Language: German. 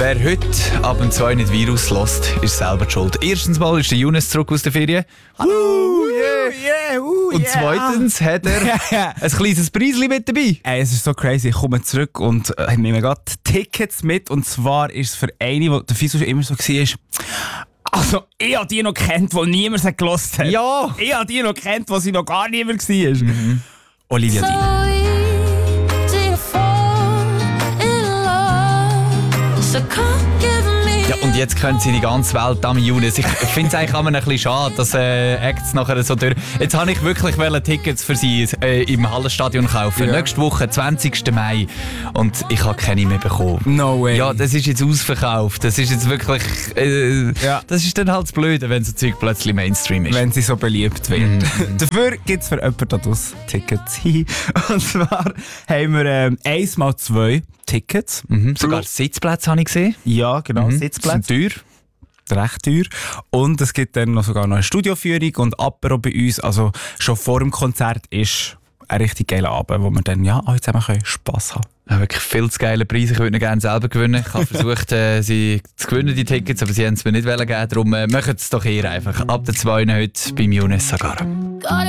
Wer heute ab dem 2 nicht Virus lässt, ist selber die schuld. Erstens mal ist der Younes zurück aus der Ferien. Hallo! Und zweitens hat er ein kleines Preisli mit dabei. Ey, es ist so crazy. Ich komme zurück und nehme gerade Tickets mit. Und zwar ist es für eine, wo der Fisu schon immer so war. Also, ich habe die noch kennt, die niemand sie gehört hat. Ja! Ich habe die noch kennt, wo sie noch gar niemand war. Olivia Dean. Ja, und jetzt können sie die ganze Welt am Younes. Ich finde es eigentlich ein bisschen schade, dass Acts nachher so durch. Jetzt habe ich wirklich Tickets für sie im Hallenstadion kaufen. Ja. Nächste Woche, 20. Mai. Und ich habe keine mehr bekommen. No way. Ja, das ist jetzt ausverkauft. Das ist jetzt wirklich. Ja. Das ist dann halt das Blöde, wenn so Zeug plötzlich Mainstream ist. Wenn sie so beliebt wird. Dafür gibt es für jemanden da draussen Tickets. Und zwar haben wir 1x2 Tickets. Sogar Sitzplätze habe ich gesehen. Ja, genau, Sitzplätze. Sind teuer. Recht teuer. Und es gibt dann noch sogar noch eine Studioführung und Apero bei uns. Also schon vor dem Konzert ist ein richtig geiler Abend, wo wir dann alle zusammen Spass haben können. Ja, wirklich viel zu geile Preise. Ich würde ihn gerne selber gewinnen. Ich habe versucht, sie zu gewinnen, die Tickets, aber sie haben es mir nicht geben. Darum machen es doch ihr einfach. Ab der 2 heute beim Younes Sagara.